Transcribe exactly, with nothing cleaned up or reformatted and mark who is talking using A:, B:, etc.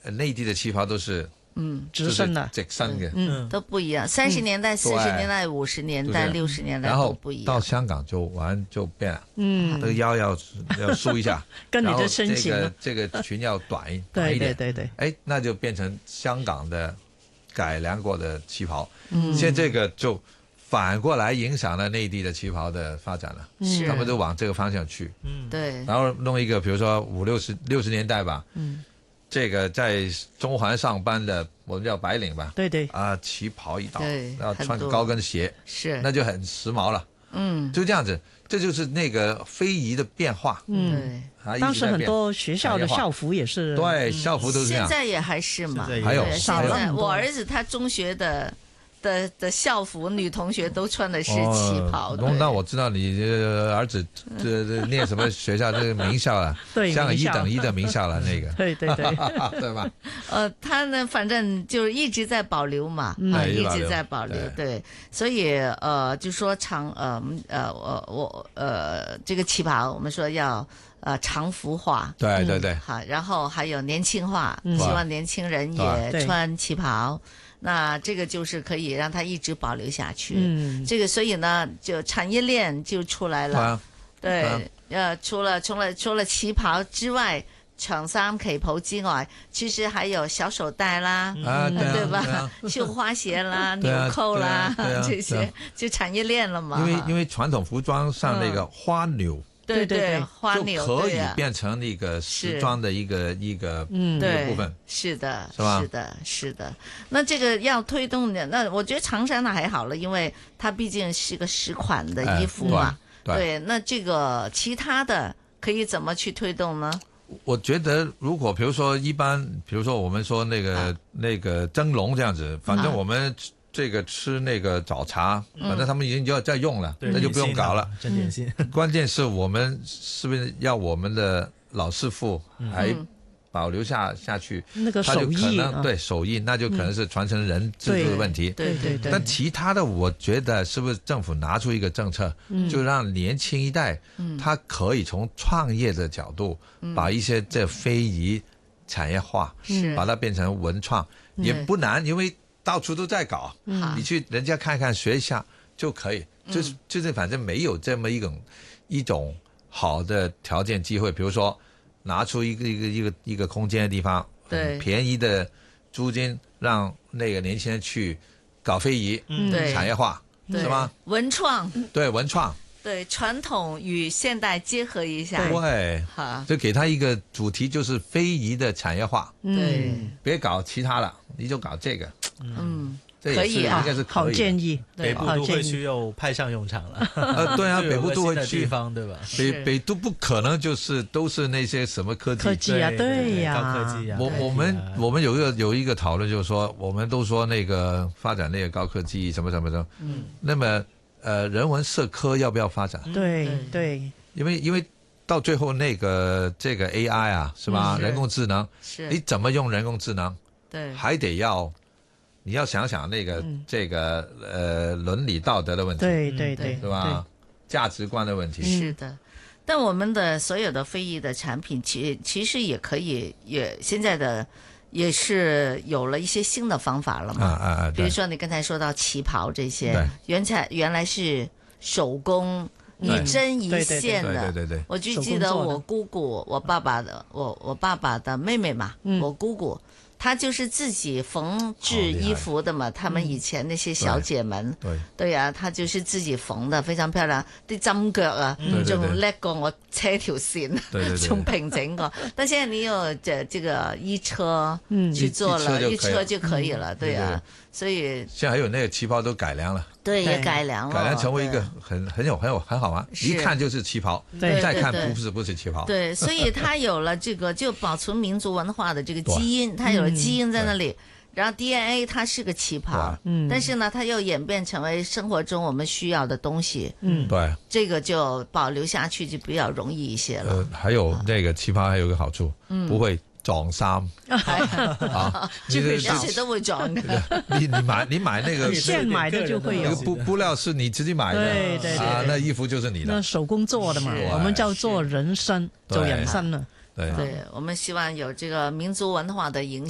A: 内地的旗袍都是
B: 嗯直身的，
A: 直身嘅，
B: 嗯，
C: 都不一样。三十年代、四十年代、五十年代、六十年代都不一样。
A: 然后到香港就完就变了，
B: 嗯，
A: 这个腰要要梳一下，
B: 跟你的身形，
A: 这个这个裙要短一短一点，
B: 对对对，
A: 哎，那就变成香港的改良过的旗袍。嗯，现在这个就反过来影响了内地的旗袍的发展了，
C: 是
A: 他们都往这个方向去。
C: 嗯，对。
A: 然后弄一个，比如说五六十六十年代吧，嗯，这个在中环上班的，我们叫白领吧，
B: 对对
A: 啊，旗袍一道，
C: 对，
A: 然后穿个高跟鞋，
C: 是，
A: 那就很时髦了。嗯，就这样子，这就是那个非遗的变化。
B: 嗯，对。当时很多学校的校服也是，
A: 对，校服都是这样。
C: 现在也还是嘛，
A: 还有
C: 现在我儿子他中学的。的的校服，女同学都穿的是旗袍。
A: 哦、那我知道你儿子这这念什么学校？这个名校啊，
B: 对，
A: 像一等一的名校了，那个。
B: 对对对，
A: 对吧？
C: 呃，他呢，反正就是一直在保留嘛，
A: 嗯、
C: 啊，一直在保留。对，对所以呃，就说长呃呃我我呃这个旗袍，我们说要。呃，常服化，
A: 对对对，
C: 好，然后还有年轻化，嗯、希望年轻人也穿旗袍，那这个就是可以让它一直保留下去。嗯，这个所以呢，就产业链就出来了。啊、对，啊、呃，除了除了除了旗袍之外，长衫旗袍之外，其实还有小手袋啦，
A: 啊，
C: 对, 对吧？
A: 啊、
C: 绣花鞋啦，纽扣啦，这些就产业链了嘛。
A: 因为因为传统服装上那个花纽。
C: 对对对，花纽
A: 就可以变成那个时装的一个一个嗯一个部分，
C: 是的，
A: 是吧？
C: 是的，是的。那这个要推动的，那我觉得长衫呢还好了，因为它毕竟是个实款的衣服嘛。
A: 哎、对,
C: 对, 对，那这个其他的可以怎么去推动呢？
A: 我觉得，如果比如说一般，比如说我们说那个、啊、那个蒸笼这样子，反正我们。这个吃那个早茶，反正他们已经要在用了，
D: 嗯、
A: 那就不用搞了。
D: 蒸点心，
A: 关键是我们是不是要我们的老师傅还保留下下去？
B: 那个手艺
A: 啊，对手艺，那就可能是传承人制度的问题。
C: 对对对。
A: 但其他的，我觉得是不是政府拿出一个政策，嗯、就让年轻一代，嗯、他可以从创业的角度，嗯、把一些这非遗产业化，
C: 是
A: 把它变成文创，嗯、也不难，因为。到处都在搞，嗯、你去人家看看学一下就可以，嗯、就是就是反正没有这么一种一种好的条件机会，比如说拿出一个一个一个一个空间的地方，
C: 对，
A: 便宜的租金让那个年轻人去搞非遗，
C: 嗯、
A: 产业化是吗？
C: 文创，
A: 对文创。
C: 对传统与现代结合一下，
A: 对，
C: 好，
A: 就给他一个主题，就是非遗的产业化。
C: 对，
A: 别搞其他了，你就搞这个。
C: 嗯，
A: 这
C: 可以
A: 啊，应该是可以
B: 好建议。
D: 北部都会区又派上用场了。
A: 呃，对啊，北部都会区
D: 地方对吧？
A: 北北都不可能就是都是那些什么科技
B: 科技啊，对呀，
D: 高科技啊。
A: 我我们我们有一个有一个讨论，就是说我们都说那个发展那个高科技什么什么的，嗯，那么。呃，人文社科要不要发展？
B: 对对，
A: 因为因为到最后那个这个 A I 啊，是吧？
C: 是
A: 人工智能，
C: 是
A: 你怎么用人工智能？
C: 对，
A: 还得要你要想想那个、嗯、这个呃伦理道德的问题，
B: 对对对，
A: 是吧？价值观的问题
C: 是的。但我们的所有的非遗的产品，其其实也可以，也现在的。也是有了一些新的方法了嘛，
A: 啊啊啊！
C: 比如说你刚才说到旗袍这些，原才原来是手工一针一线的，
A: 对对对。
C: 我就记得我姑姑，我爸爸的，我我爸爸的妹妹嘛，嗯、我姑姑。她就是自己缝制衣服的嘛，他们以前那些小姐们，
A: 对
C: 对呀、啊，她就是自己縫的，非常漂亮，啲針腳啊，仲叻過我車條線，仲平整過。但現在你有這這個衣車去做了，一車就可以了，對啊，所以
A: 現在還有那個旗袍都改良了，
C: 對，也改良了，
A: 改良成為一個很很有很有很好玩，一看就是旗袍，再看不是不是旗袍，
C: 對，所以它有了這個就保存民族文化的這個基因，它有了基因在那裡。然後 D N A 它是個旗袍，嗯，但是呢，它又演變成為生活中我們需要的東西，
A: 嗯，對，
C: 這個就保留下去就比較容易一些了。
A: 呃，還有那個旗袍還有個好處，嗯，不會撞衫
C: 啊，基本上誰都會撞的。
A: 你你買你買那個
B: 現買的就會有，
A: 布布料是你自己買的，
B: 對對對，
A: 啊，那衣服就是你的，
B: 那手工做的嘛，我們叫做人參，做人參了。
A: 對，
C: 對，我們希望有這個民族文化的影響。